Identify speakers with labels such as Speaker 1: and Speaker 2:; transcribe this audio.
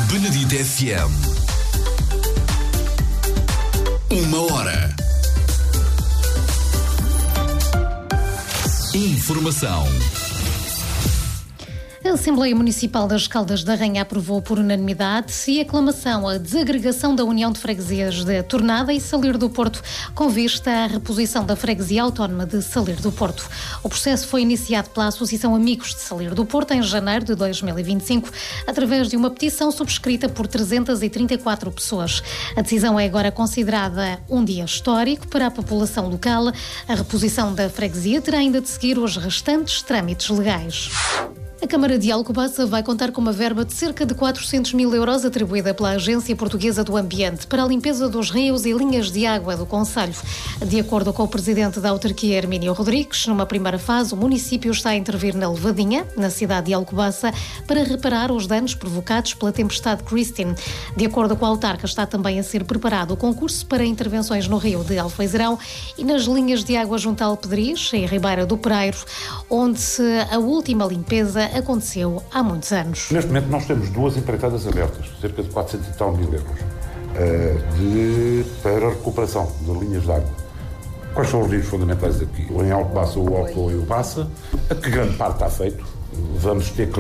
Speaker 1: Benedito FM. 1 hora. Informação.
Speaker 2: A Assembleia Municipal das Caldas da Rainha aprovou por unanimidade e aclamação a desagregação da União de Freguesias de Tornada e Salir do Porto, com vista à reposição da Freguesia Autónoma de Salir do Porto. O processo foi iniciado pela Associação Amigos de Salir do Porto em janeiro de 2025, através de uma petição subscrita por 334 pessoas. A decisão é agora considerada um dia histórico para a população local. A reposição da freguesia terá ainda de seguir os restantes trâmites legais. A Câmara de Alcobaça vai contar com uma verba de cerca de 400 mil euros atribuída pela Agência Portuguesa do Ambiente para a limpeza dos rios e linhas de água do concelho. De acordo com o presidente da autarquia, Hermínio Rodrigues, numa primeira fase o município está a intervir na Levadinha, na cidade de Alcobaça, para reparar os danos provocados pela tempestade Christine. De acordo com a autarca, está também a ser preparado o concurso para intervenções no rio de Alfeizerão e nas linhas de água junto a Alpedriz, em Ribeira do Pereiro, onde a última limpeza aconteceu há muitos anos.
Speaker 3: Neste momento nós temos 2 empreitadas abertas, cerca de 400 e tal mil euros, para a recuperação de linhas de água. Quais são os rios fundamentais aqui? Em Alcobaça, o Alcoa e o Bassa, a que grande parte está feito. Vamos ter que